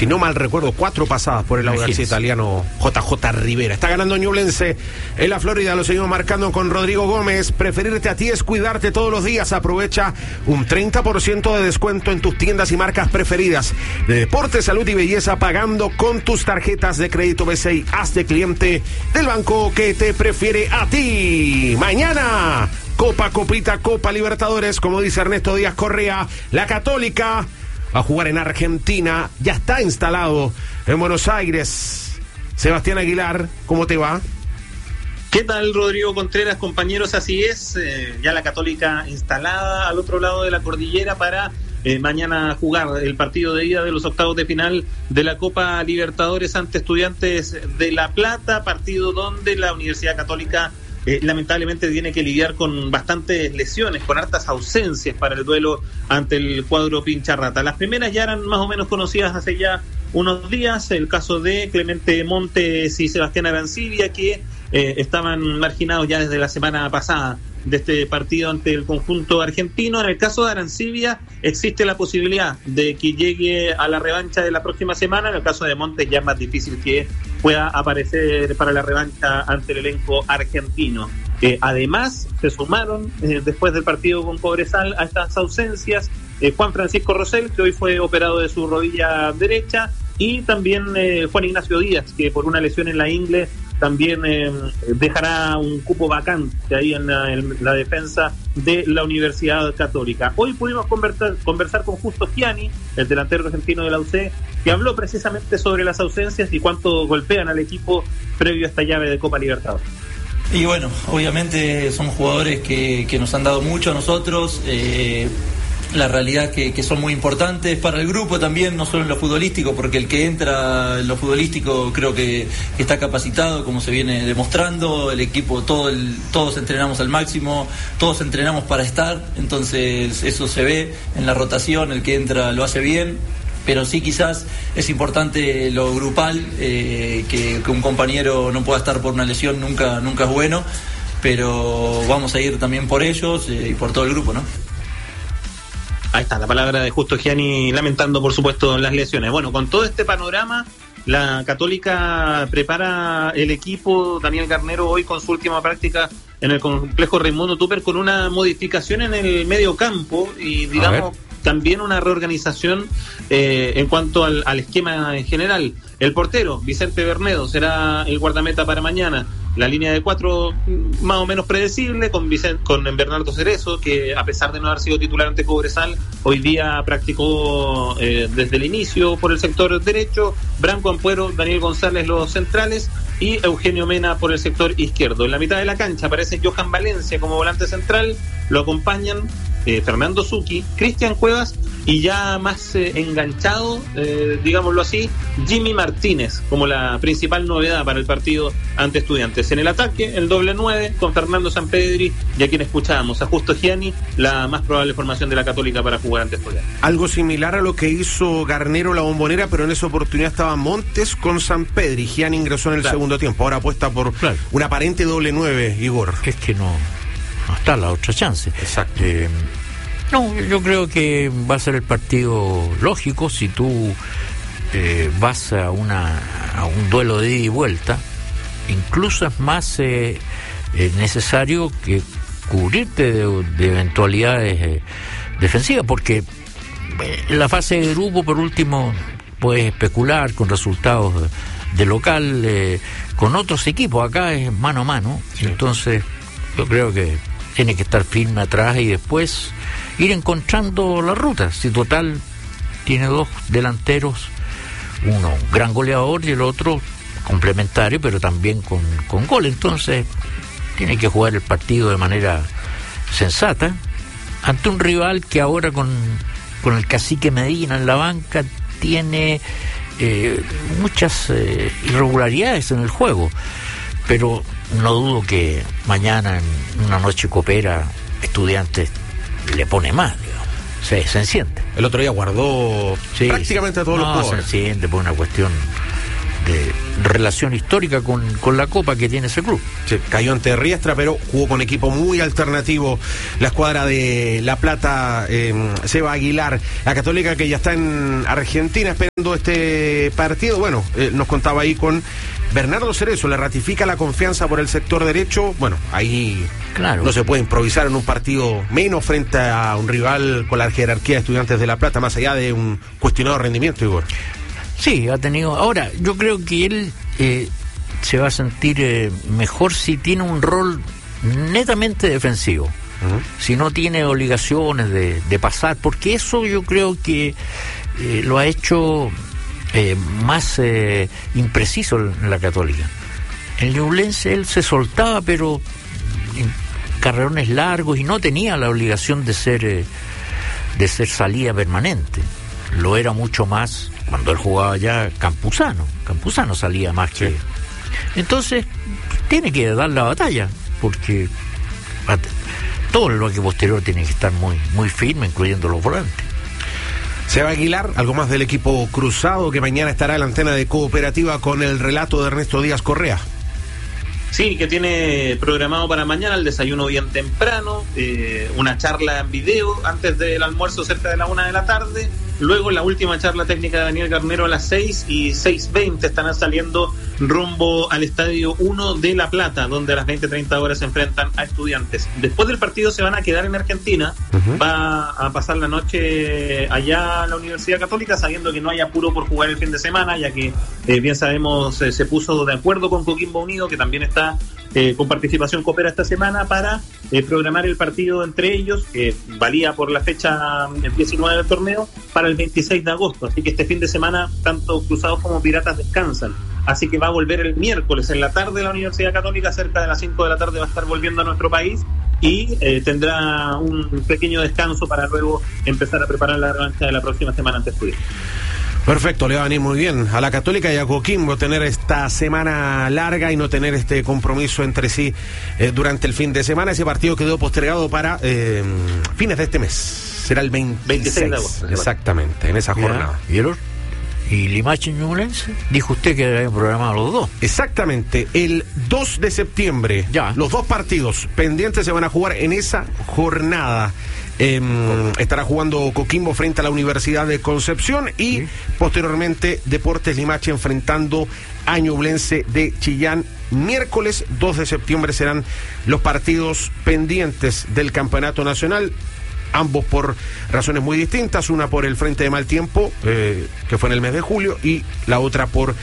si no mal recuerdo, 4 pasadas por el Audax italiano JJ Rivera. Está ganando Ñublense en la Florida, lo seguimos marcando con Rodrigo Gómez. Preferirte a ti es cuidarte todos los días. Aprovecha un 30% de descuento en tus tiendas y marcas preferidas de deporte, salud y belleza, pagando con tus tarjetas de crédito BCI. Hazte cliente del banco que te prefiere a ti. Mañana, Copita, Copa Libertadores, como dice Ernesto Díaz Correa. La Católica va a jugar en Argentina, ya está instalado en Buenos Aires. Sebastián Aguilar, ¿cómo te va? ¿Qué tal, Rodrigo Contreras, compañeros? Así es, ya la Católica instalada al otro lado de la cordillera para mañana jugar el partido de ida de los octavos de final de la Copa Libertadores ante Estudiantes de La Plata, partido donde la Universidad Católica lamentablemente tiene que lidiar con bastantes lesiones, con hartas ausencias para el duelo ante el cuadro Pincharrata. Las primeras ya eran más o menos conocidas hace ya unos días, el caso de Clemente Montes y Sebastián Arancibia, que estaban marginados ya desde la semana pasada de este partido ante el conjunto argentino. En el caso de Arancibia existe la posibilidad de que llegue a la revancha de la próxima semana. En el caso de Montes ya es más difícil que pueda aparecer para la revancha ante el elenco argentino. Además, se sumaron después del partido con Cobresal a estas ausencias Juan Francisco Rosell, que hoy fue operado de su rodilla derecha, y también Juan Ignacio Díaz, que por una lesión en la ingle también dejará un cupo vacante ahí en la defensa de la Universidad Católica. Hoy pudimos conversar con Justo Gianni, el delantero argentino de la UC, que habló precisamente sobre las ausencias y cuánto golpean al equipo previo a esta llave de Copa Libertadores. Y bueno, obviamente son jugadores que nos han dado mucho a nosotros. La realidad que son muy importantes para el grupo también, no solo en lo futbolístico, porque el que entra en lo futbolístico creo que está capacitado, como se viene demostrando. El equipo, todos entrenamos al máximo, todos entrenamos para estar, entonces eso se ve en la rotación, el que entra lo hace bien. Pero sí, quizás es importante lo grupal, que un compañero no pueda estar por una lesión nunca es bueno, pero vamos a ir también por ellos y por todo el grupo, ¿no? Ahí está la palabra de Justo Gianni, lamentando por supuesto las lesiones. Bueno, con todo este panorama, la Católica prepara el equipo. Daniel Garnero hoy con su última práctica en el complejo Raimundo Tupper, con una modificación en el medio campo y digamos también una reorganización en cuanto al esquema en general. El portero, Vicente Bernedo, será el guardameta para mañana. La línea de 4 más o menos predecible, con Bernardo Cerezo, que a pesar de no haber sido titular ante Cobresal, hoy día practicó desde el inicio por el sector derecho. Branco Ampuero, Daniel González los centrales y Eugenio Mena por el sector izquierdo. En la mitad de la cancha aparece Johan Valencia como volante central, lo acompañan Fernando Zucchi, Cristian Cuevas y ya más enganchado, digámoslo así, Jimmy Martínez como la principal novedad para el partido ante Estudiantes. En el ataque, el doble 9 con Fernando Sampedri, y a quien escuchábamos, a Justo Gianni, la más probable formación de la Católica para jugar ante Estudiantes. Algo similar a lo que hizo Garnero la Bombonera, pero en esa oportunidad estaba Montes con Sampedri. Gianni ingresó en el segundo tiempo, ahora apuesta por un aparente doble 9, Igor. Es que no está la otra chance. Exacto. No, yo creo que va a ser el partido lógico si tú vas a un duelo de ida y vuelta. Incluso es más necesario que cubrirte de eventualidades defensivas, porque en la fase de grupo, por último, puedes especular con resultados de local con otros equipos. Acá es mano a mano, entonces yo creo que tiene que estar firme atrás y después ir encontrando la ruta. Si total tiene dos delanteros, uno un gran goleador y el otro complementario, pero también con gol, entonces tiene que jugar el partido de manera sensata ante un rival que ahora con el Cacique Medina en la banca tiene muchas irregularidades en el juego, pero no dudo que mañana en una noche copera Estudiantes le pone más, digamos. Se enciende. El otro día guardó prácticamente a todos los jugadores. Se enciende por una cuestión relación histórica con la Copa que tiene ese club. Sí, cayó ante Riestra, pero jugó con equipo muy alternativo la escuadra de La Plata. Seba Aguilar, la Católica, que ya está en Argentina esperando este partido. Bueno, nos contaba ahí con Bernardo Cerezo, le ratifica la confianza por el sector derecho. Bueno, ahí claro, no se puede improvisar en un partido, menos frente a un rival con la jerarquía de Estudiantes de La Plata, más allá de un cuestionado rendimiento, Igor. Sí, ha tenido. Ahora, yo creo que él se va a sentir mejor si tiene un rol netamente defensivo. Si no tiene obligaciones de pasar, porque eso yo creo que lo ha hecho más impreciso en la Católica. En Ñublense él se soltaba, pero en carrerones largos, y no tenía la obligación de ser salida permanente. Lo era mucho más cuando él jugaba ya Campuzano salía más que... Entonces tiene que dar la batalla, porque todo el bloque posterior tiene que estar muy, muy firme, incluyendo los volantes. Seba Aguilar, algo más del equipo cruzado, que mañana estará en la antena de Cooperativa con el relato de Ernesto Díaz Correa. Sí, que tiene programado para mañana el desayuno bien temprano, una charla en video antes del almuerzo cerca de la 1 de la tarde, luego la última charla técnica de Daniel Garnero a las 6 y 6:20 estarán saliendo rumbo al Estadio 1 de La Plata, donde a las 20:30 horas se enfrentan a Estudiantes. Después del partido se van a quedar en Argentina, va a pasar la noche allá a la Universidad Católica, sabiendo que no hay apuro por jugar el fin de semana, ya que bien sabemos se puso de acuerdo con Coquimbo Unido, que también está con participación Coopera esta semana, para programar el partido entre ellos, que valía por la fecha 19 del torneo, para el 26 de agosto. Así que este fin de semana tanto Cruzados como Piratas descansan. Así que va a volver el miércoles en la tarde la Universidad Católica, cerca de las 5 de la tarde va a estar volviendo a nuestro país, y tendrá un pequeño descanso para luego empezar a preparar la revancha de la próxima semana ante Estudiantes. Perfecto, le va a venir muy bien a la Católica y a Coquimbo tener esta semana larga y no tener este compromiso entre sí durante el fin de semana. Ese partido quedó postergado para fines de este mes. Será el 26 de agosto. Exactamente, en esa jornada. ¿Vieron? ¿Y Limache y Ñublense? Dijo usted que habían programado los dos. Exactamente, el 2 de septiembre. Ya. Los dos partidos pendientes se van a jugar en esa jornada. Estará jugando Coquimbo frente a la Universidad de Concepción y posteriormente Deportes Limache enfrentando a Ñublense de Chillán. Miércoles 2 de septiembre serán los partidos pendientes del Campeonato Nacional, ambos por razones muy distintas, una por el frente de mal tiempo, que fue en el mes de julio, y la otra por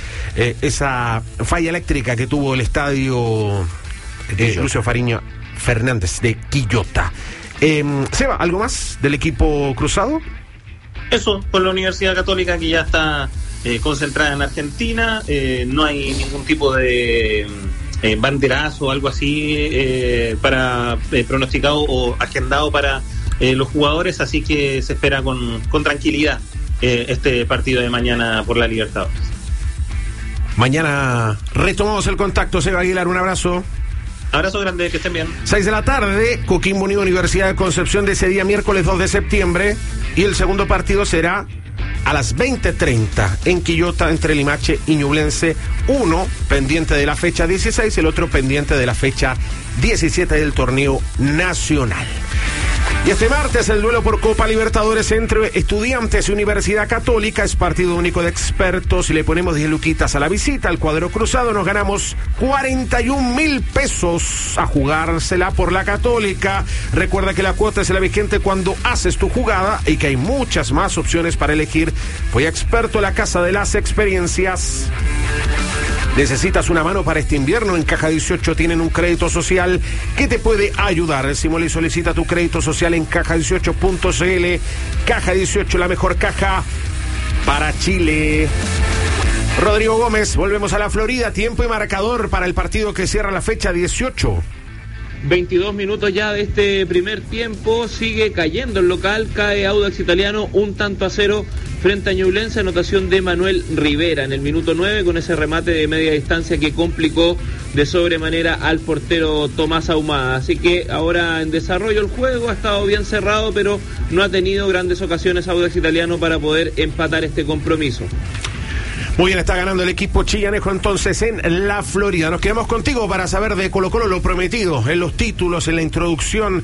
esa falla eléctrica que tuvo el estadio Lucio Fariña Fernández de Quillota. Seba, ¿algo más del equipo cruzado? Eso, con la Universidad Católica, que ya está concentrada en Argentina, no hay ningún tipo de banderazo o algo así para pronosticado o agendado para los jugadores, así que se espera con tranquilidad este partido de mañana por la Libertadores. Mañana retomamos el contacto. Seba Aguilar, un abrazo. Abrazo grande, que estén bien. 6 de la tarde, Coquimbo Unido, Universidad de Concepción, de ese día miércoles 2 de septiembre, y el segundo partido será a las 20:30 en Quillota entre Limache y Ñublense, uno pendiente de la fecha 16, el otro pendiente de la fecha 17 del torneo nacional. Y este martes el duelo por Copa Libertadores entre Estudiantes y Universidad Católica es partido único de expertos, y le ponemos 10 luquitas a la visita al cuadro cruzado. Nos ganamos 41,000 pesos a jugársela por la Católica. Recuerda que la cuota es la vigente cuando haces tu jugada y que hay muchas más opciones para elegir. Voy a Experto, la casa de las experiencias. ¿Necesitas una mano para este invierno? En Caja 18 tienen un crédito social que te puede ayudar. Simón, y solicita tu crédito social en caja18.cl. Caja 18, la mejor caja para Chile. Rodrigo Gómez, volvemos a la Florida. Tiempo y marcador para el partido que cierra la fecha 18. 22 minutos ya de este primer tiempo. Sigue cayendo el local. Cae Audax Italiano 1-0 frente a Ñublense. Anotación de Manuel Rivera en el minuto 9 con ese remate de media distancia que complicó de sobremanera al portero Tomás Ahumada. Así que ahora en desarrollo el juego. Ha estado bien cerrado, pero no ha tenido grandes ocasiones Audax Italiano para poder empatar este compromiso. Muy bien, está ganando el equipo chillanejo entonces en la Florida. Nos quedamos contigo para saber de Colo-Colo, lo prometido en los títulos, en la introducción.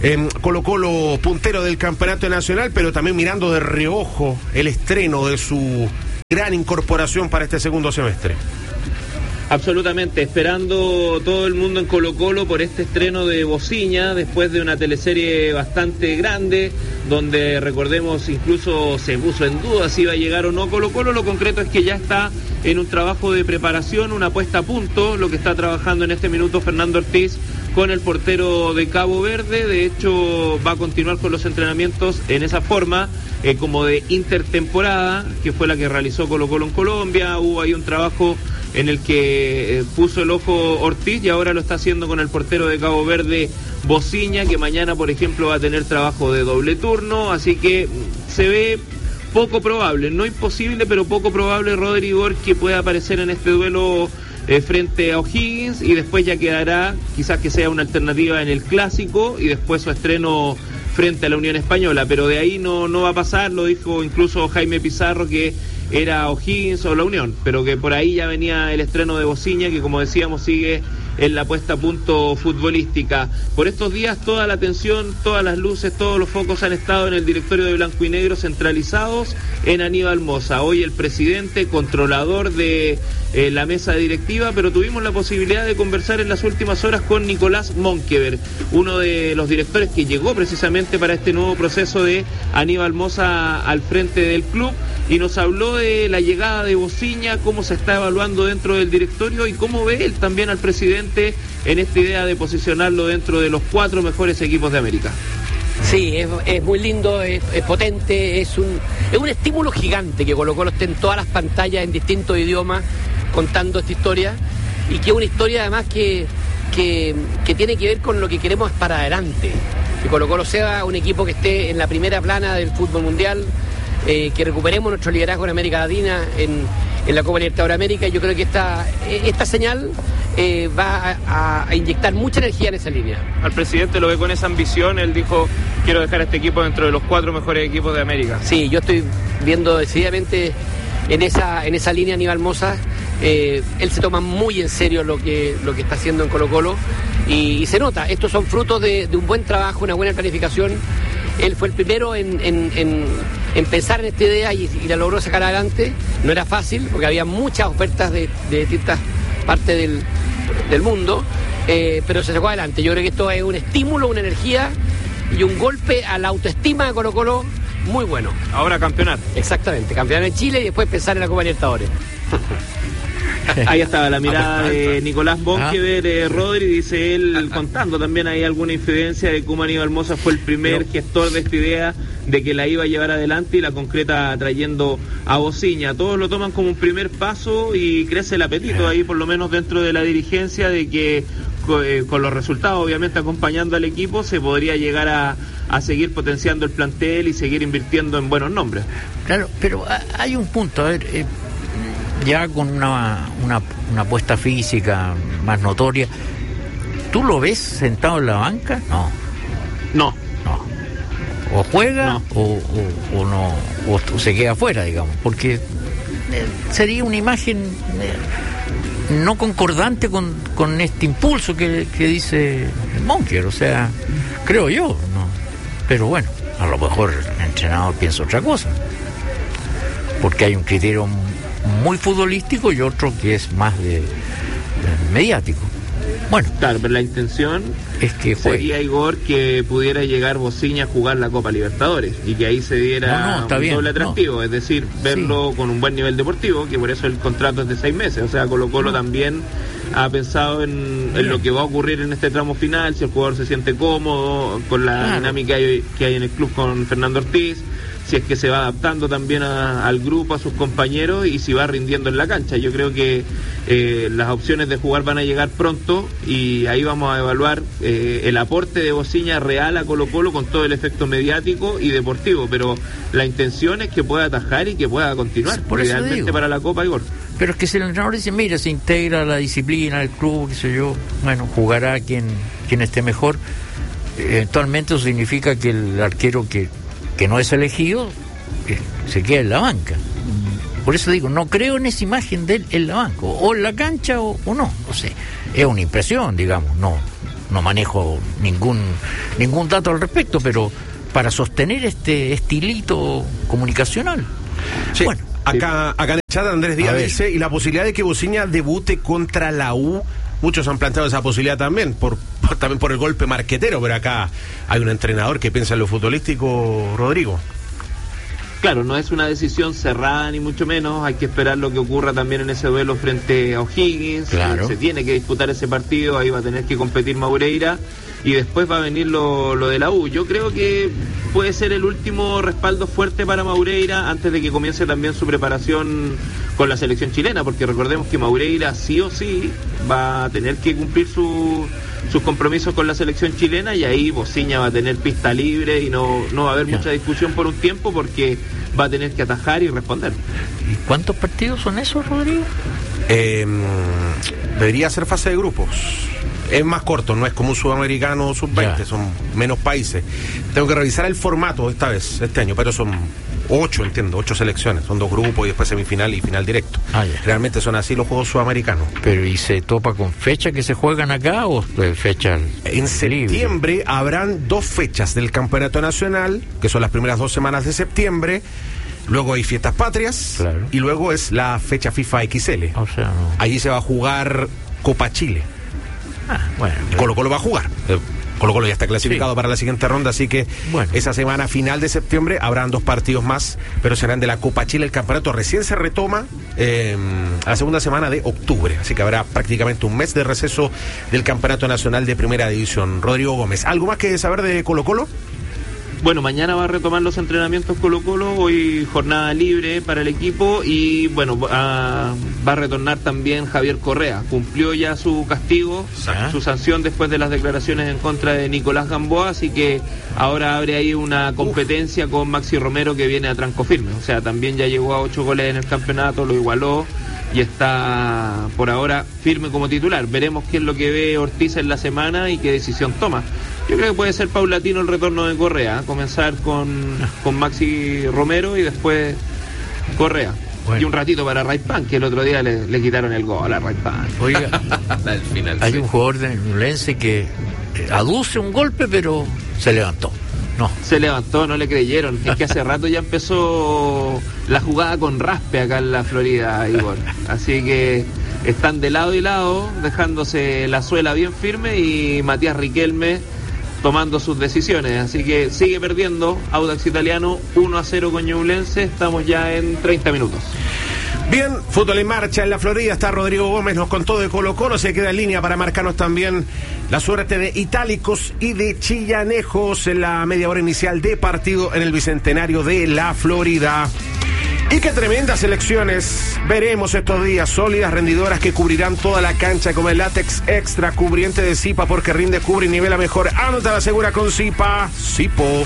Colo-Colo puntero del campeonato nacional, pero también mirando de reojo el estreno de su gran incorporación para este segundo semestre. Absolutamente, esperando todo el mundo en Colo-Colo por este estreno de Bociña, después de una teleserie bastante grande, donde recordemos incluso se puso en duda si iba a llegar o no Colo-Colo. Lo concreto es que ya está en un trabajo de preparación, una puesta a punto, lo que está trabajando en este minuto Fernando Ortiz con el portero de Cabo Verde. De hecho, va a continuar con los entrenamientos en esa forma, como de intertemporada, que fue la que realizó Colo-Colo en Colombia. Hubo ahí un trabajo en el que puso el ojo Ortiz y ahora lo está haciendo con el portero de Cabo Verde, Bociña, que mañana, por ejemplo, va a tener trabajo de doble turno, así que se ve poco probable, no imposible, pero poco probable, Rodrigo, que pueda aparecer en este duelo frente a O'Higgins, y después ya quedará, quizás que sea una alternativa en el Clásico, y después su estreno frente a la Unión Española, pero de ahí no va a pasar, lo dijo incluso Jaime Pizarro, que era O'Higgins o la Unión, pero que por ahí ya venía el estreno de Bociña, que como decíamos sigue en la puesta a punto futbolística. Por estos días toda la atención, todas las luces, todos los focos han estado en el directorio de Blanco y Negro, centralizados en Aníbal Mosa. Hoy el presidente, controlador de la mesa directiva, pero tuvimos la posibilidad de conversar en las últimas horas con Nicolás Monkever, uno de los directores que llegó precisamente para este nuevo proceso de Aníbal Mosa al frente del club, y nos habló de la llegada de Bociña, cómo se está evaluando dentro del directorio y cómo ve él también al presidente en esta idea de posicionarlo dentro de los 4 mejores equipos de América. Sí, es muy lindo, es potente, es un estímulo gigante que Colo-Colo esté en todas las pantallas en distintos idiomas contando esta historia, y que es una historia además que tiene que ver con lo que queremos para adelante, que Colo-Colo sea un equipo que esté en la primera plana del fútbol mundial, que recuperemos nuestro liderazgo en América Latina, en la Copa Libertadores de América. Yo creo que esta señal va a inyectar mucha energía en esa línea. Al presidente lo ve con esa ambición, él dijo, quiero dejar a este equipo dentro de los 4 mejores equipos de América. Sí, yo estoy viendo decididamente en esa línea Aníbal Mosa. Él se toma muy en serio lo que está haciendo en Colo-Colo, y se nota, estos son frutos de un buen trabajo, una buena planificación. Él fue el primero en pensar en esta idea y la logró sacar adelante. No era fácil porque había muchas ofertas de distintas partes del mundo, pero se sacó adelante. Yo creo que esto es un estímulo, una energía y un golpe a la autoestima de Colo-Colo muy bueno. Ahora campeonar. Exactamente, campeonar en Chile y después pensar en la Copa Libertadores. Ahí estaba la mirada de Nicolás Bonkever, Rodri, dice él, contando también hay alguna infidencia de cómo Aníbal Mosa fue el primer gestor de esta idea, de que la iba a llevar adelante y la concreta trayendo a Bociña. Todos lo toman como un primer paso y crece el apetito ahí, por lo menos dentro de la dirigencia, de que con los resultados obviamente acompañando al equipo se podría llegar a seguir potenciando el plantel y seguir invirtiendo en buenos nombres. Claro, pero hay un punto, a ver, ya con una apuesta física más notoria, ¿tú lo ves sentado en la banca? No. O juega no. O no, o se queda afuera, digamos, porque sería una imagen no concordante con este impulso que dice Monkever, o sea, creo yo, ¿no? Pero bueno, a lo mejor el entrenador piensa otra cosa, porque hay un criterio muy futbolístico y otro que es más de mediático. Bueno, claro, pero la intención es que sería, Igor, que pudiera llegar Bociña a jugar la Copa Libertadores y que ahí se diera un doble atractivo, es decir, verlo con un buen nivel deportivo, que por eso el contrato es de 6 meses. O sea, Colo-Colo también ha pensado en lo que va a ocurrir en este tramo final, si el jugador se siente cómodo con la dinámica que hay en el club con Fernando Ortiz, si es que se va adaptando también al grupo, a sus compañeros, y si va rindiendo en la cancha. Yo creo que las opciones de jugar van a llegar pronto y ahí vamos a evaluar el aporte de Bociña real a Colo-Colo con todo el efecto mediático y deportivo, pero la intención es que pueda atajar y que pueda continuar, idealmente para la Copa, Igor. Pero es que si el entrenador dice, mira, se integra la disciplina del club, qué sé yo, bueno, jugará quien esté mejor, eventualmente eso significa que el arquero que no es elegido se queda en la banca. Por eso digo, no creo en esa imagen de él en la banca, o en la cancha o no sé. Es una impresión, digamos, no manejo ningún dato al respecto, pero para sostener este estilito comunicacional. Sí. Bueno. Acá en el chat Andrés Díaz dice, y la posibilidad de que Bociña debute contra la U, muchos han planteado esa posibilidad también, también por el golpe marquetero, pero acá hay un entrenador que piensa en lo futbolístico, Rodrigo. Claro, no es una decisión cerrada ni mucho menos, hay que esperar lo que ocurra también en ese duelo frente a O'Higgins, claro. Se tiene que disputar ese partido, ahí va a tener que competir Maureira y después va a venir lo de la U. Yo creo que puede ser el último respaldo fuerte para Maureira antes de que comience también su preparación con la selección chilena, porque recordemos que Maureira sí o sí va a tener que cumplir sus compromisos con la selección chilena, y ahí Bociña va a tener pista libre y no va a haber mucha discusión por un tiempo, porque va a tener que atajar y responder. ¿Y cuántos partidos son esos, Rodrigo? Debería ser fase de grupos. Es más corto, no es como un sudamericano sub-20, son menos países. Tengo que revisar el formato este año, pero son 8 selecciones, son 2 grupos y después semifinal y final directo. Realmente son así los juegos sudamericanos. Pero ¿y se topa con fechas que se juegan acá o fechas? En septiembre libre? Habrán 2 fechas del Campeonato Nacional, que son las primeras 2 semanas de septiembre. Luego hay fiestas patrias, claro. Y luego es la fecha FIFA XL. O sea, no. Allí se va a jugar Copa Chile. Bueno, Colo-Colo va a jugar. Colo-Colo ya está clasificado para la siguiente ronda, así que esa semana final de septiembre habrán 2 partidos más, pero serán de la Copa Chile. El campeonato recién se retoma a la segunda semana de octubre, así que habrá prácticamente un mes de receso del Campeonato Nacional de Primera División. Rodrigo Gómez, ¿algo más que saber de Colo-Colo? Bueno, mañana va a retomar los entrenamientos Colo-Colo, hoy jornada libre para el equipo, y bueno, va a retornar también Javier Correa. Cumplió ya su castigo, su sanción después de las declaraciones en contra de Nicolás Gamboa, así que ahora abre ahí una competencia con Maxi Romero, que viene a tranco firme. O sea, también ya llegó a 8 goles en el campeonato, lo igualó y está por ahora firme como titular. Veremos qué es lo que ve Ortiz en la semana y qué decisión toma. Yo creo que puede ser paulatino el retorno de Correa, comenzar con Maxi Romero y después Correa. Bueno. Y un ratito para Raipan, que el otro día le quitaron el gol a Raipan. Oiga, hay un jugador de Ñublense que aduce un golpe, pero se levantó. No. Se levantó, no le creyeron. Es que hace rato ya empezó la jugada con raspe acá en la Florida, Igor. Así que están de lado y lado, dejándose la suela bien firme, y Matías Riquelme tomando sus decisiones. Así que sigue perdiendo Audax Italiano 1-0 con Ñublense. Estamos ya en 30 minutos. Bien, fútbol en marcha en la Florida. Está Rodrigo Gómez, nos contó de Colo-Colo. Se queda en línea para marcarnos también la suerte de Itálicos y de Chillanejos en la media hora inicial de partido en el Bicentenario de la Florida. Y qué tremendas elecciones veremos estos días, sólidas, rendidoras, que cubrirán toda la cancha, como el látex extra cubriente de Zipa, porque rinde, cubre y nivela mejor. Anota la segura con Zipa. Zipo.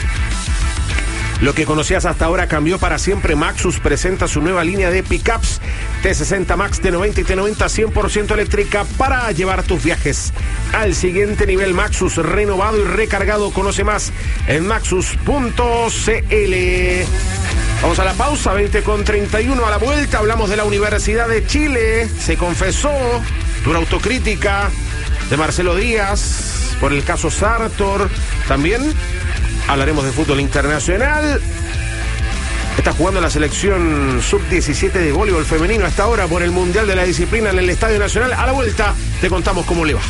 Lo que conocías hasta ahora cambió para siempre. Maxus presenta su nueva línea de pickups T60 Max, T90 y T90 100% eléctrica para llevar tus viajes al siguiente nivel. Maxus renovado y recargado. Conoce más en maxus.cl. Vamos a la pausa, 20:31. A la vuelta hablamos de la Universidad de Chile. Se confesó, dura autocrítica de Marcelo Díaz por el caso Sartor. También hablaremos de fútbol internacional. Está jugando la selección sub-17 de voleibol femenino hasta ahora por el Mundial de la Disciplina en el Estadio Nacional. A la vuelta te contamos cómo le va.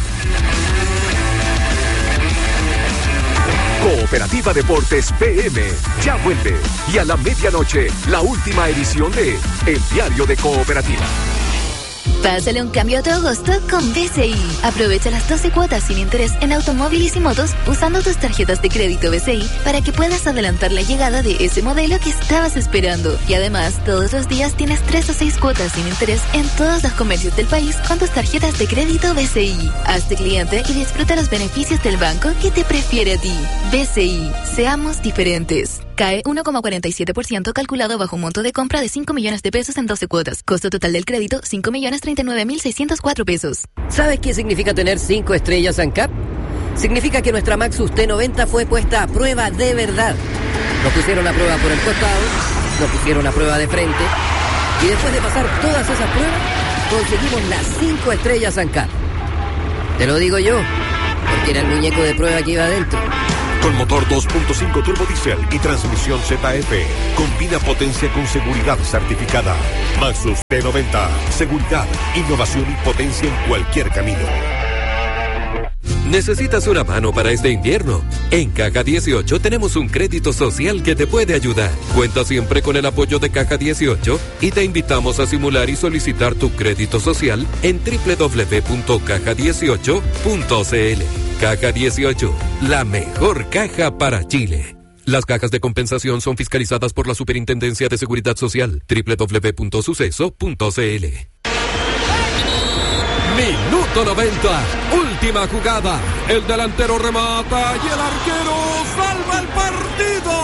Cooperativa Deportes PM ya vuelve, y a la medianoche la última edición de El Diario de Cooperativa. Pásale un cambio a tu agosto con BCI. Aprovecha las 12 cuotas sin interés en automóviles y motos usando tus tarjetas de crédito BCI para que puedas adelantar la llegada de ese modelo que estabas esperando. Y además, todos los días tienes 3 o 6 cuotas sin interés en todos los comercios del país con tus tarjetas de crédito BCI. Hazte cliente y disfruta los beneficios del banco que te prefiere a ti. BCI. Seamos diferentes. CAE 1,47% calculado bajo un monto de compra de 5 millones de pesos en 12 cuotas. Costo total del crédito, 5.039.604 pesos. ¿Sabes qué significa tener 5 estrellas ANCAP? Significa que nuestra Maxus T90 fue puesta a prueba de verdad. Nos pusieron a prueba por el costado, nos pusieron a prueba de frente Y después de pasar todas esas pruebas, conseguimos las 5 estrellas ANCAP. Te lo digo yo, porque era el muñeco de prueba que iba adentro. Con motor 2.5 turbo diésel y transmisión ZF. Combina potencia con seguridad certificada. Maxus T90. Seguridad, innovación y potencia en cualquier camino. ¿Necesitas una mano para este invierno? En Caja 18 tenemos un crédito social que te puede ayudar. Cuenta siempre con el apoyo de Caja 18 y te invitamos a simular y solicitar tu crédito social en www.caja18.cl. Caja 18, la mejor caja para Chile. Las cajas de compensación son fiscalizadas por la Superintendencia de Seguridad Social. www.suceso.cl. Minuto 90, última jugada. El delantero remata y el arquero salva el partido.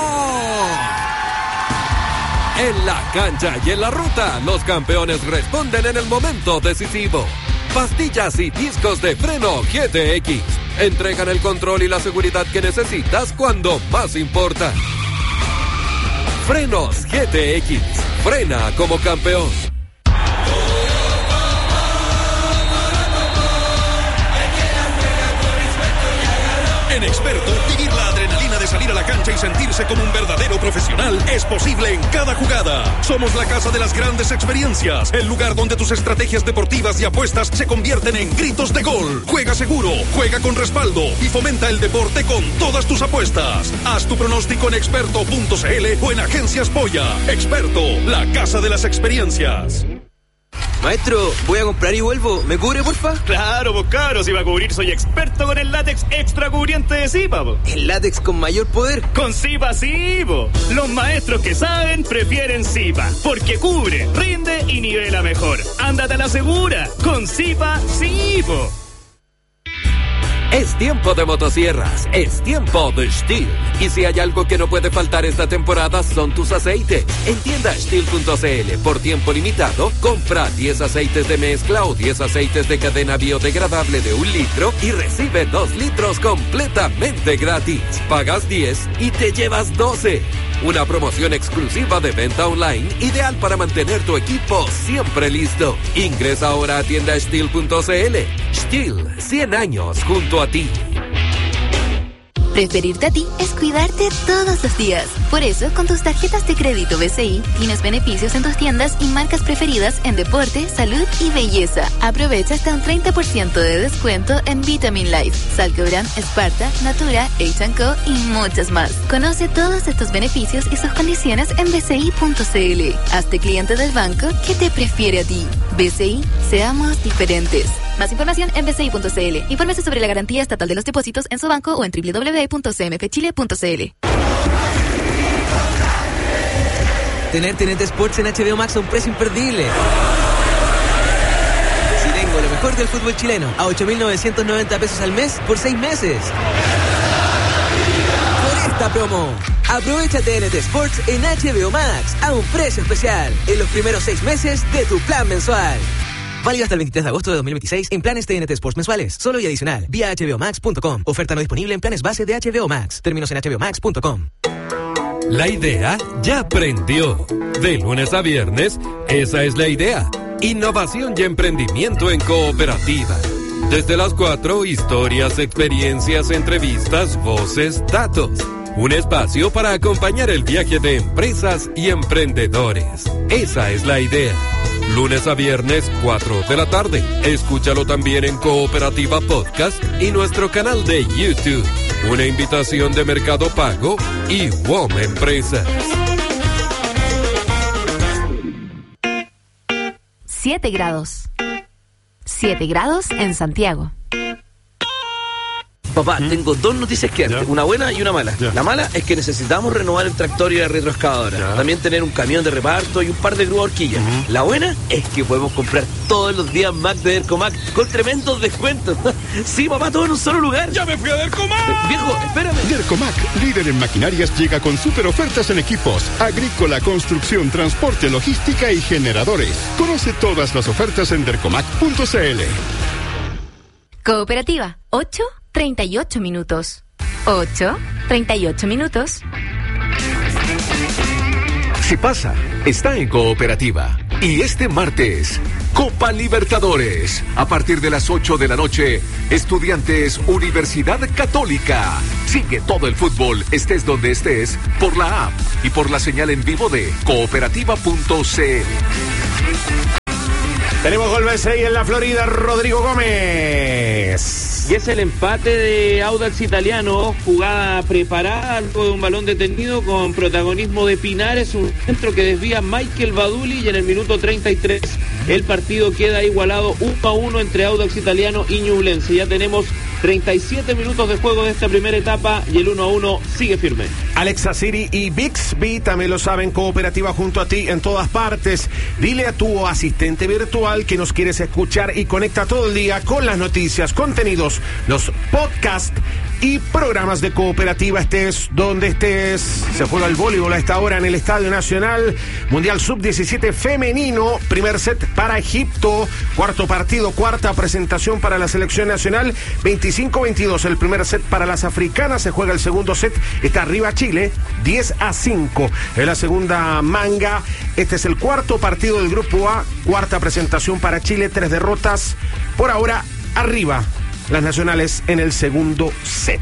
En la cancha y en la ruta, los campeones responden en el momento decisivo. Pastillas y discos de freno GTX entregan el control y la seguridad que necesitas cuando más importa. Frenos GTX, frena como campeón. En Experto, vivir la adrenalina de salir a la cancha y sentirse como un verdadero profesional es posible en cada jugada. Somos la casa de las grandes experiencias, el lugar donde tus estrategias deportivas y apuestas se convierten en gritos de gol. Juega seguro, juega con respaldo y fomenta el deporte con todas tus apuestas. Haz tu pronóstico en experto.cl o en Agencias Polla. Experto, la casa de las experiencias. Maestro, voy a comprar y vuelvo. ¿Me cubre, porfa? Claro, pues cabro, si va a cubrir soy experto con el látex extra cubriente de Zipa, po. ¿El látex con mayor poder? Con Zipa sí, po. Los maestros que saben prefieren Zipa, porque cubre, rinde y nivela mejor. Ándate a la segura, con Zipa sí, po. Es tiempo de motosierras, es tiempo de Stihl. Y si hay algo que no puede faltar esta temporada son tus aceites. En tienda Stihl.cl, por tiempo limitado, compra 10 aceites de mezcla o 10 aceites de cadena biodegradable de 1 litro y recibe 2 litros completamente gratis. Pagas 10 y te llevas 12. Una promoción exclusiva de venta online, ideal para mantener tu equipo siempre listo. Ingresa ahora a tienda Stihl.cl. Stihl, 100 años junto a ti. Preferirte a ti es cuidarte todos los días. Por eso, con tus tarjetas de crédito BCI, tienes beneficios en tus tiendas y marcas preferidas en deporte, salud y belleza. Aprovecha hasta un 30% de descuento en Vitamin Life, Salcobrand, Sparta, Natura, H&Co y muchas más. Conoce todos estos beneficios y sus condiciones en bci.cl. Hazte cliente del banco que te prefiere a ti. BCI, seamos diferentes. Más información en bci.cl. Infórmese sobre la garantía estatal de los depósitos en su banco o en www.cmfchile.cl. Tener TNT Sports en HBO Max a un precio imperdible. Si tengo lo mejor del fútbol chileno a 8.990 pesos al mes por 6 meses. Por esta promo, aprovecha TNT Sports en HBO Max a un precio especial en los primeros 6 meses de tu plan mensual. Válido hasta el 23 de agosto de 2026 en planes TNT Sports mensuales, solo y adicional, vía hbomax.com. Oferta no disponible en planes base de HBO Max. Términos en hbomax.com. La idea ya prendió. De lunes a viernes, esa es la idea. Innovación y emprendimiento en cooperativa. Desde las 4, historias, experiencias, entrevistas, voces, datos. Un espacio para acompañar el viaje de empresas y emprendedores. Esa es la idea. Lunes a viernes, 4 de la tarde. Escúchalo también en Cooperativa Podcast y nuestro canal de YouTube. Una invitación de Mercado Pago y WOM Empresas. 7 grados. 7 grados en Santiago. Papá, tengo 2 noticias que darte, una buena y una mala. La mala es que necesitamos renovar el tractor y la retroexcavadora. También tener un camión de reparto y un par de grúas horquillas. La buena es que podemos comprar todos los días Mac de Dercomac con tremendos descuentos. Sí, papá, todo en un solo lugar. ¡Ya me fui a Dercomac! Viejo, espérame. Dercomac, líder en maquinarias, llega con super ofertas en equipos agrícola, construcción, transporte, logística y generadores. Conoce todas las ofertas en dercomac.cl. Cooperativa, 8:38 minutos. 8:38 minutos. Si pasa, está en Cooperativa. Y este martes, Copa Libertadores. A partir de las 8 de la noche, Estudiantes Universidad Católica. Sigue todo el fútbol, estés donde estés, por la app y por la señal en vivo de cooperativa.cl. Tenemos gol BCI en la Florida, Rodrigo Gómez. Y es el empate de Audax Italiano, jugada preparada luego de un balón detenido con protagonismo de Pinares, un centro que desvía Michael Baduli y en el minuto 33 el partido queda igualado 1-1 entre Audax Italiano y Ñublense. Ya tenemos 37 minutos de juego de esta primera etapa y el 1-1 sigue firme. Alexa Siri y Bixby también lo saben, Cooperativa junto a ti en todas partes. Dile a tu asistente virtual que nos quieres escuchar y conecta todo el día con las noticias, contenidos, los podcasts y programas de Cooperativa. Estés donde estés. Se juega el voleibol a esta hora en el Estadio Nacional. Mundial Sub-17 femenino. Primer set para Egipto. Cuarto partido, cuarta presentación para la selección nacional. 25-22 el primer set para las africanas. Se juega el segundo set. Está arriba Chile. 10-5 en la segunda manga. Este es el cuarto partido del Grupo A. Cuarta presentación para Chile. 3 derrotas. Por ahora, arriba las nacionales en el segundo set.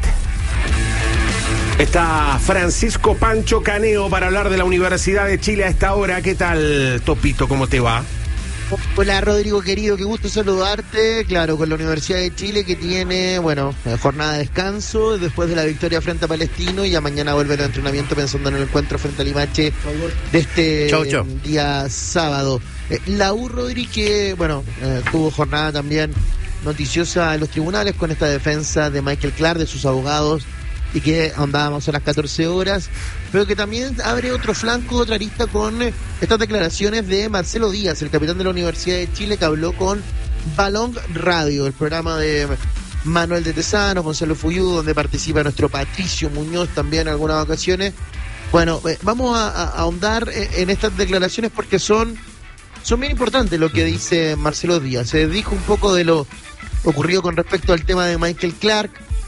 Está Francisco Pancho Caneo para hablar de la Universidad de Chile a esta hora. ¿Qué tal, Topito? ¿Cómo te va? Hola, Rodrigo, querido, qué gusto saludarte. Claro, con la Universidad de Chile que tiene, jornada de descanso después de la victoria frente a Palestino y ya mañana vuelve el entrenamiento pensando en el encuentro frente a Limache de este día sábado. La U, Rodri, que, tuvo jornada también noticiosa en los tribunales con esta defensa de Michael Clark, de sus abogados, y que ahondábamos a las 14 horas, pero que también abre otro flanco, otra arista con estas declaraciones de Marcelo Díaz, el capitán de la Universidad de Chile, que habló con Balón Radio, el programa de Manuel de Tesano, Gonzalo Fuyú, donde participa nuestro Patricio Muñoz también en algunas ocasiones. Vamos a ahondar en estas declaraciones porque son bien importantes lo que dice Marcelo Díaz. Se dijo un poco de lo ocurrido con respecto al tema de Michael Clark,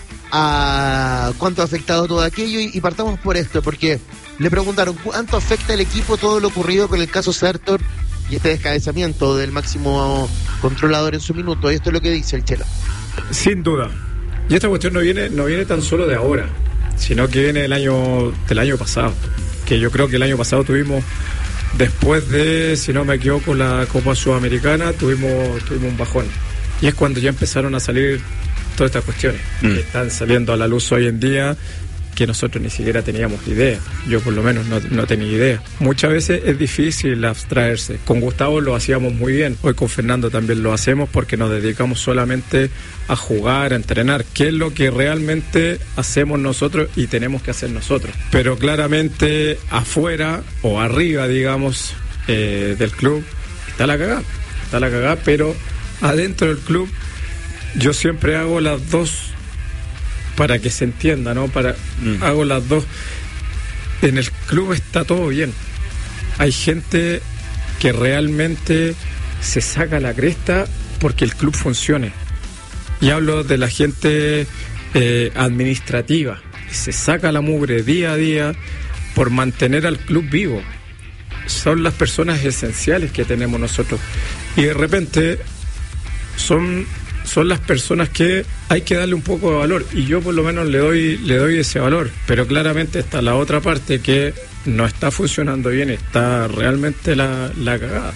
a cuánto ha afectado todo aquello, y partamos por esto, porque le preguntaron cuánto afecta al equipo todo lo ocurrido con el caso Sertor y este descabezamiento del máximo controlador en su minuto, y esto es lo que dice el Chelo. Sin duda, y esta cuestión no viene tan solo de ahora, sino que viene del año pasado, que yo creo que el año pasado tuvimos, después de, si no me equivoco, la Copa Sudamericana, tuvimos un bajón. Y es cuando ya empezaron a salir todas estas cuestiones que están saliendo a la luz hoy en día, que nosotros ni siquiera teníamos idea. Yo por lo menos no tenía idea. Muchas veces es difícil abstraerse. Con Gustavo lo hacíamos muy bien. Hoy con Fernando también lo hacemos porque nos dedicamos solamente a jugar, a entrenar, que es lo que realmente hacemos nosotros y tenemos que hacer nosotros. Pero claramente afuera o arriba, digamos, del club, está la cagada, pero adentro del club yo siempre hago las dos para que se entienda, ¿no? Hago las dos. En el club está todo bien. Hay gente que realmente se saca la cresta porque el club funcione. Y hablo de la gente administrativa. Se saca la mugre día a día por mantener al club vivo. Son las personas esenciales que tenemos nosotros. Y de repente son las personas que hay que darle un poco de valor, y yo por lo menos le doy ese valor, pero claramente está la otra parte que no está funcionando bien, está realmente la cagada.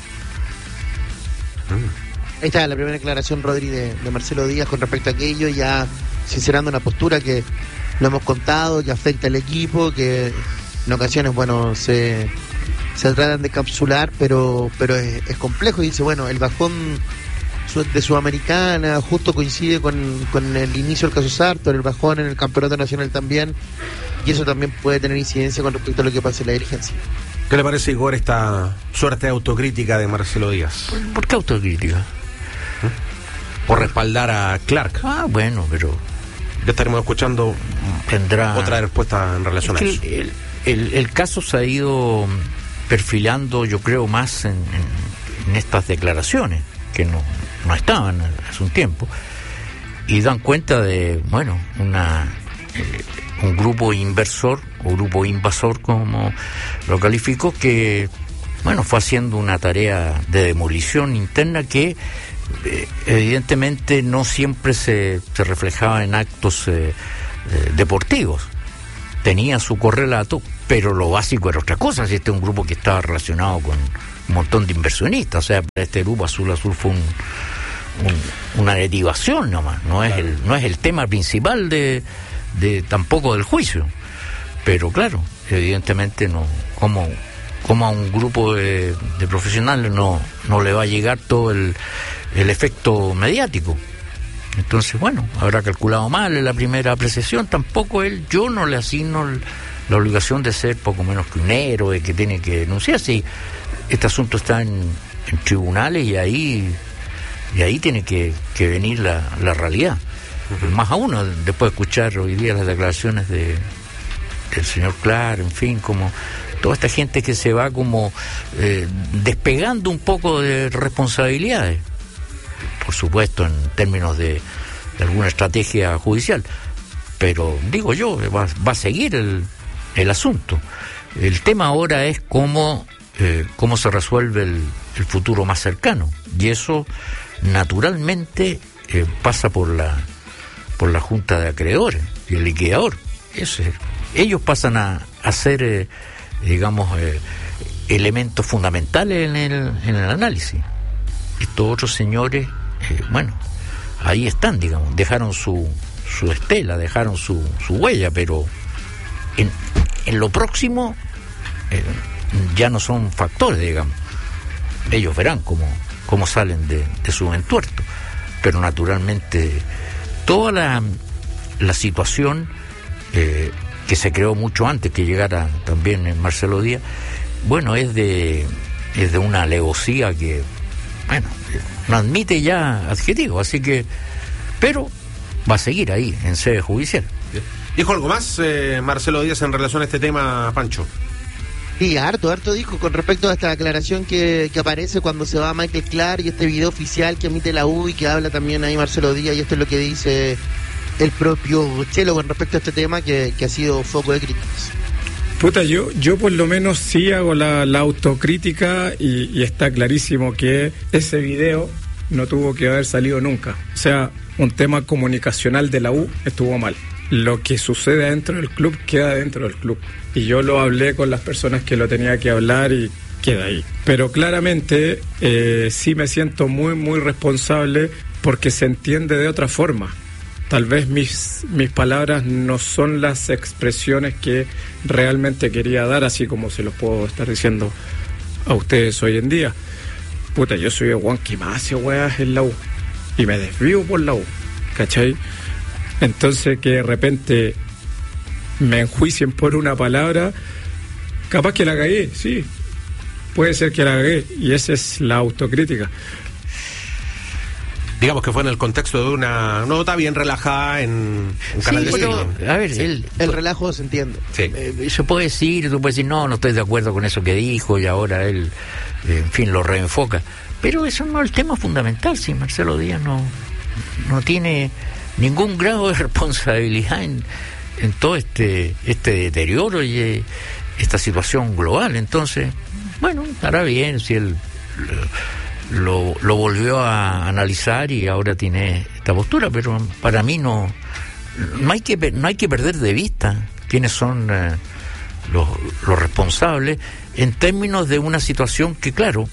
Ahí está la primera declaración, Rodri, de Marcelo Díaz con respecto a aquello, ya sincerando una postura que lo hemos contado, que afecta al equipo, que en ocasiones, se tratan de capsular, pero es complejo, y dice, el bajón de Sudamericana justo coincide con el inicio del caso Sartor, el bajón en el campeonato nacional también, y eso también puede tener incidencia con respecto a lo que pasa en la dirigencia. ¿Qué le parece, Igor, esta suerte de autocrítica de Marcelo Díaz? ¿Por qué autocrítica? Por respaldar a Clark. Pero ya estaremos escuchando otra respuesta en relación a eso. El caso se ha ido perfilando, yo creo, más en estas declaraciones que no estaban hace un tiempo, y dan cuenta de un grupo inversor o grupo invasor, como lo califico, que fue haciendo una tarea de demolición interna que evidentemente no siempre se reflejaba en actos deportivos. Tenía su correlato, pero lo básico era otra cosa. Si este es un grupo que estaba relacionado con un montón de inversionistas, o sea, este grupo Azul fue una derivación nomás, no es el tema principal de tampoco del juicio. Pero claro, evidentemente no, como a un grupo de profesionales no le va a llegar todo el efecto mediático. Entonces, habrá calculado mal en la primera apreciación. Tampoco yo no le asigno la obligación de ser poco menos que un héroe que tiene que denunciar. Si este asunto está en tribunales y ahí tiene que venir la realidad. Más aún, después de escuchar hoy día las declaraciones del señor Clark, en fin, como toda esta gente que se va como despegando un poco de responsabilidades, por supuesto en términos de alguna estrategia judicial, pero digo yo, va a seguir el asunto. El tema ahora es cómo se resuelve el futuro más cercano, y eso naturalmente pasa por la Junta de Acreedores y el liquidador. Ellos pasan a ser elementos fundamentales en el análisis. Estos otros señores, ahí están, dejaron su estela, dejaron su huella, pero en lo próximo ya no son factores, ellos verán cómo salen de su entuerto, pero naturalmente toda la situación que se creó mucho antes que llegara también Marcelo Díaz, es de una alevosía que no admite ya adjetivo, así que, pero va a seguir ahí en sede judicial. ¿Dijo algo más Marcelo Díaz en relación a este tema, Pancho? Sí, harto dijo con respecto a esta aclaración que aparece cuando se va Michael Clark y este video oficial que emite la U y que habla también ahí Marcelo Díaz, y esto es lo que dice el propio Chelo con respecto a este tema que ha sido foco de críticas. Yo por lo menos sí hago la autocrítica y está clarísimo que ese video no tuvo que haber salido nunca. O sea, un tema comunicacional de la U estuvo mal. Lo que sucede dentro del club queda dentro del club. Y yo lo hablé con las personas que lo tenía que hablar y queda ahí. Pero claramente sí me siento muy, muy responsable porque se entiende de otra forma. Tal vez mis palabras no son las expresiones que realmente quería dar, así como se los puedo estar diciendo a ustedes hoy en día. Yo soy el guan que más hace weas en la U y me desvío por la U, ¿cachai? Entonces que de repente me enjuicien por una palabra, capaz que la cagué, sí, puede ser que la cagué, y esa es la autocrítica. Digamos que fue en el contexto de una nota bien relajada en un canal de cine. A ver, el relajo se entiende. Sí. Se puede decir, tú puedes decir, no estoy de acuerdo con eso que dijo, y ahora él, en fin, lo reenfoca. Pero eso no es el tema fundamental. Si Marcelo Díaz no tiene ningún grado de responsabilidad en todo este deterioro y esta situación global. Entonces, estará bien si él lo volvió a analizar y ahora tiene esta postura, pero para mí no hay que perder de vista quiénes son los responsables en términos de una situación que, claro,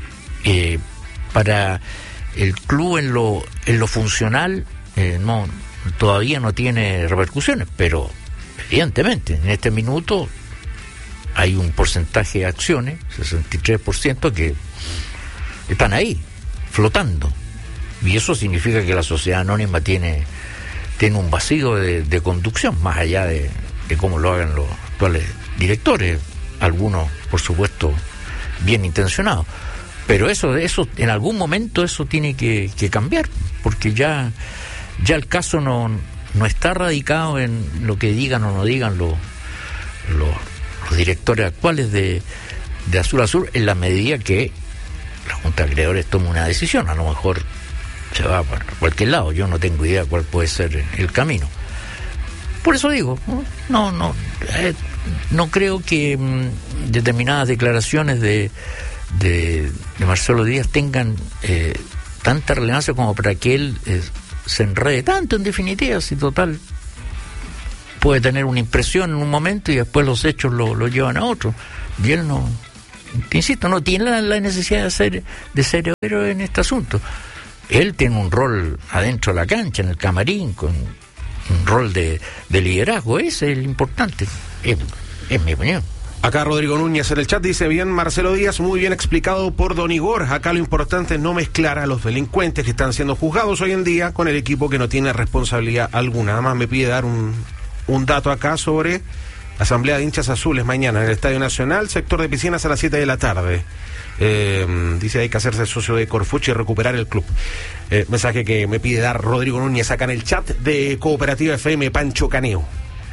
para el club en lo funcional todavía no tiene repercusiones, pero evidentemente en este minuto hay un porcentaje de acciones, 63%, que están ahí, flotando. Y eso significa que la sociedad anónima tiene un vacío de conducción, más allá de cómo lo hagan los actuales directores, algunos, por supuesto, bien intencionados. Pero eso en algún momento eso tiene que cambiar, porque ya el caso no está radicado en lo que digan o no digan los directores actuales de Azul, en la medida que la Junta de Acreedores toma una decisión. A lo mejor se va para cualquier lado, yo no tengo idea cuál puede ser el camino. Por eso digo, no creo que determinadas declaraciones de Marcelo Díaz tengan tanta relevancia como para que él se enrede tanto, en definitiva, si total puede tener una impresión en un momento y después los hechos lo llevan a otro. Y él no, te insisto, no tiene la necesidad de ser héroe en este asunto. Él tiene un rol adentro de la cancha, en el camarín, con un rol de liderazgo. Ese es el importante, es mi opinión. Acá Rodrigo Núñez en el chat dice: bien, Marcelo Díaz, muy bien explicado por Don Igor. Acá lo importante es no mezclar a los delincuentes que están siendo juzgados hoy en día con el equipo que no tiene responsabilidad alguna. Nada más me pide dar un dato acá sobre Asamblea de Hinchas Azules mañana en el Estadio Nacional, sector de piscinas a las 7 de la tarde. Dice: hay que hacerse socio de Corfuchi y recuperar el club. Mensaje que me pide dar Rodrigo Núñez acá en el chat de Cooperativa FM Pancho Caneo.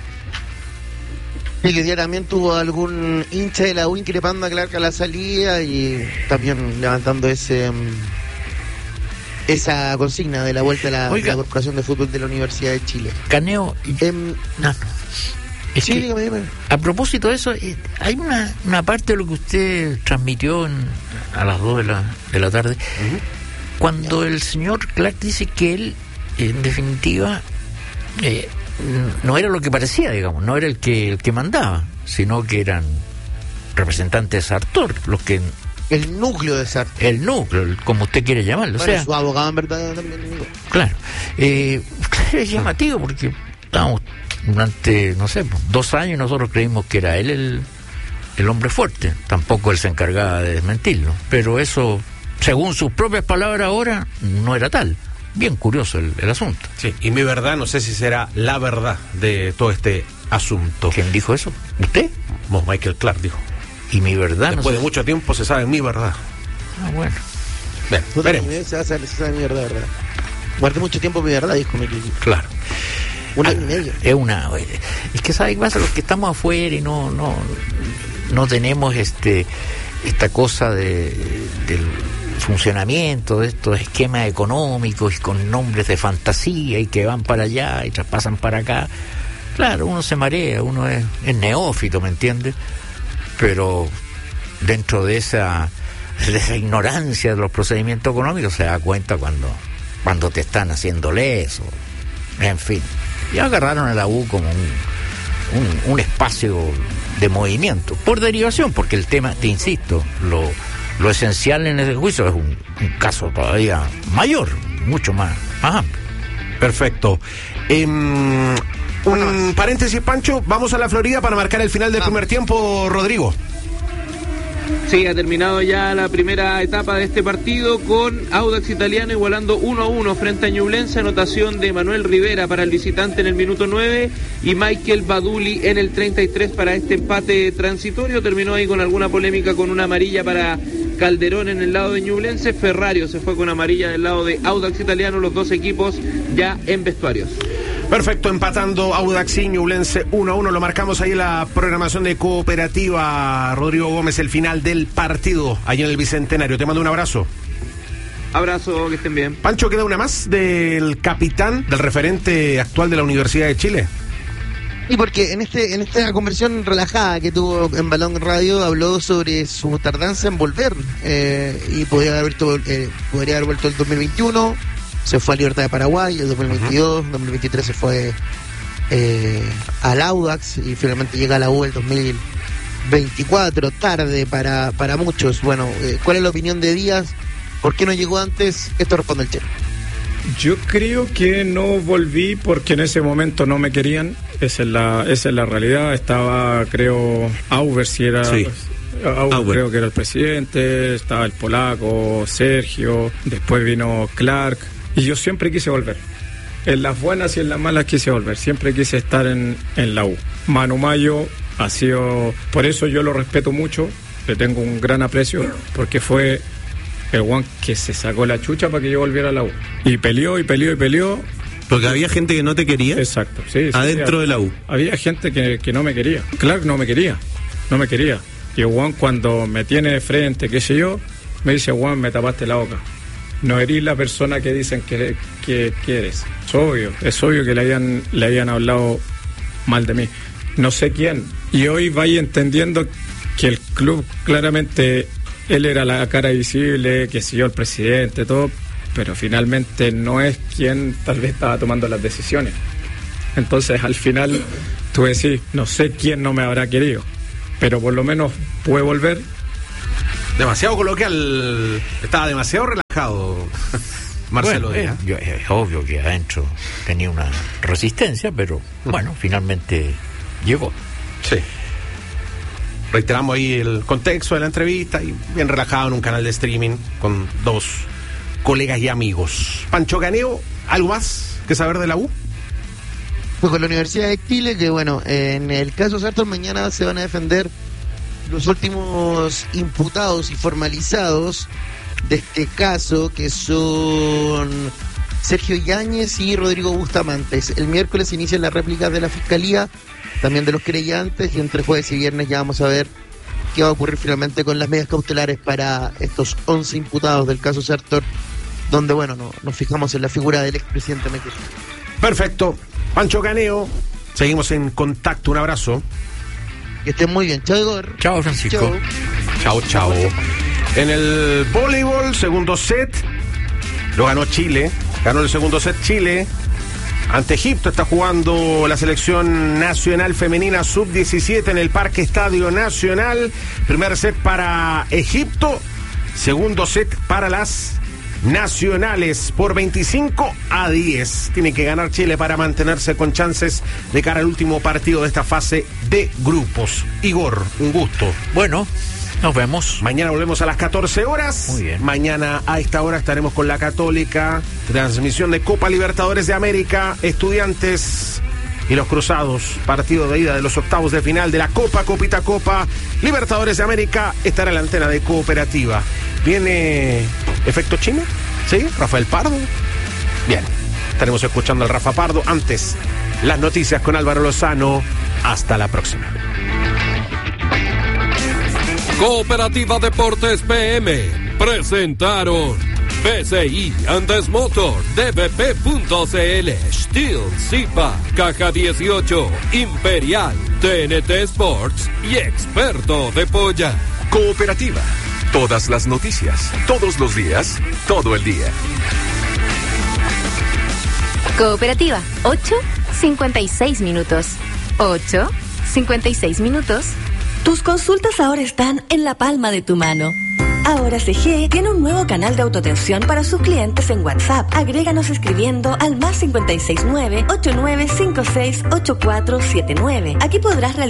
Y que día también tuvo algún hincha de la U increpando a Clark a la salida y también levantando esa consigna de la vuelta a la Corporación de Fútbol de la Universidad de Chile. Caneo, sí, dígame. A propósito de eso, hay una parte de lo que usted transmitió a las 2 de la tarde, cuando el señor Clark dice que él, en definitiva, no era lo que parecía, digamos, no era el que mandaba, sino que eran representantes de Sartor, los que... El núcleo de Sartor. El núcleo, como usted quiere llamarlo. Bueno, o sea, su abogado en verdad también. Claro. Es llamativo porque estábamos durante, no sé, 2 años nosotros creímos que era él el hombre fuerte. Tampoco él se encargaba de desmentirlo. Pero eso, según sus propias palabras ahora, no era tal. Bien curioso el asunto. Sí, y mi verdad, no sé si será la verdad de todo este asunto. ¿Quién dijo eso? ¿Usted? Vos, Michael Clark dijo. Y mi verdad... Después de mucho tiempo se sabe mi verdad. Ah, bueno. Bien, veremos. Se sabe mi verdad. Guardé mucho tiempo mi verdad, dijo Michael. Claro. Un año y medio. Es que, ¿sabes qué pasa? Los que estamos afuera y no tenemos esta cosa del funcionamiento de estos esquemas económicos y con nombres de fantasía y que van para allá y traspasan para acá. Claro, uno se marea, uno es neófito, ¿me entiendes? Pero dentro de esa ignorancia de los procedimientos económicos se da cuenta cuando te están haciendo leso. En fin, ya agarraron a la U como un espacio de movimiento, por derivación, porque el tema, te insisto, lo esencial en ese juicio es un caso todavía mayor, mucho más amplio. Perfecto. Un paréntesis, Pancho, vamos a la Florida para marcar el final del primer tiempo, Rodrigo. Sí, ha terminado ya la primera etapa de este partido con Audax Italiano igualando 1-1 frente a Ñublense, anotación de Manuel Rivera para el visitante en el minuto 9 y Michael Baduli en el 33 para este empate transitorio. Terminó ahí con alguna polémica con una amarilla para Calderón en el lado de Ñublense. Ferrario se fue con amarilla del lado de Audax Italiano, los dos equipos ya en vestuarios. Perfecto, empatando Audax y Ñublense 1-1, lo marcamos ahí en la programación de Cooperativa. Rodrigo Gómez, el final del partido allá en el Bicentenario. Te mando un abrazo. Abrazo, que estén bien. Pancho, ¿queda una más del capitán, del referente actual de la Universidad de Chile? Y porque en esta conversión relajada que tuvo en Balón Radio habló sobre su tardanza en volver y podría haber vuelto el 2021. Se fue a Libertad de Paraguay, el 2022, 2023 se fue al Audax y finalmente llega a la U el 2024, tarde para muchos. Bueno, ¿cuál es la opinión de Díaz? ¿Por qué no llegó antes? Esto responde el Chelo. Yo creo que no volví porque en ese momento no me querían. Esa es la realidad. Estaba, creo, Auber, si era... Sí. Creo que era el presidente, estaba el polaco, Sergio, después vino Clark. Y yo siempre quise volver. En las buenas y en las malas quise volver. Siempre quise estar en la U. Manu Mayo ha sido... Por eso yo lo respeto mucho. Le tengo un gran aprecio. Porque fue el guan que se sacó la chucha para que yo volviera a la U. Y peleó. Porque había gente que no te quería. Exacto, sí. Adentro de la U. Había gente que no me quería. Clark no me quería. Y el guan cuando me tiene de frente, qué sé yo, me dice: Juan, me tapaste la boca. No eres la persona que dicen que eres. Es obvio que le habían hablado mal de mí. No sé quién, Y hoy vaya entendiendo que el club claramente, él era la cara visible, que siguió el presidente, todo, pero finalmente no es quien tal vez estaba tomando las decisiones. Entonces al final tú decís, no sé quién no me habrá querido, pero por lo menos puede volver. Demasiado coloquial, estaba demasiado relajado Marcelo Díaz. Es obvio que adentro tenía una resistencia, pero bueno, finalmente llegó. Sí. Reiteramos ahí el contexto de la entrevista y bien relajado en un canal de streaming con dos colegas y amigos. Pancho Caneo, ¿algo más que saber de la U? Pues con la Universidad de Chile, que bueno, en el caso Sartor mañana se van a defender los últimos imputados y formalizados de este caso, que son Sergio Yáñez y Rodrigo Bustamantes. El miércoles inician las réplicas de la Fiscalía, también de los querellantes, y entre jueves y viernes ya vamos a ver qué va a ocurrir finalmente con las medidas cautelares para estos 11 imputados del caso Sartor, donde bueno, nos fijamos en la figura del expresidente Miquel. Perfecto. Pancho Caneo, seguimos en contacto, un abrazo. Que estén muy bien. Chao, Igor. Chao, Francisco. Chao. En el voleibol, segundo set, lo ganó Chile. Ganó el segundo set Chile. Ante Egipto está jugando la selección nacional femenina sub-17 en el Parque Estadio Nacional. Primer set para Egipto. Segundo set para las nacionales por 25-10. Tiene que ganar Chile para mantenerse con chances de cara al último partido de esta fase de grupos. Igor, un gusto. Bueno, nos vemos. Mañana volvemos a las 14 horas. Muy bien. Mañana a esta hora estaremos con la Católica. Transmisión de Copa Libertadores de América. Estudiantes y los Cruzados. Partido de ida de los octavos de final de la Copita Copa Libertadores de América. Estará en la antena de Cooperativa. Viene Efecto Chino, ¿sí? Rafael Pardo. Bien, estaremos escuchando al Rafa Pardo. Antes, las noticias con Álvaro Lozano. Hasta la próxima. Cooperativa Deportes PM presentaron PCI Andes Motor, DBP.cl, Steel, Zipa, Caja 18, Imperial, TNT Sports y Experto de Polla. Cooperativa. Todas las noticias, todos los días, todo el día. Cooperativa, 8:56 minutos. 8:56 minutos. Tus consultas ahora están en la palma de tu mano. Ahora CG tiene un nuevo canal de autoatención para sus clientes en WhatsApp. Agréganos escribiendo al +569-8956-8479. Aquí podrás realizar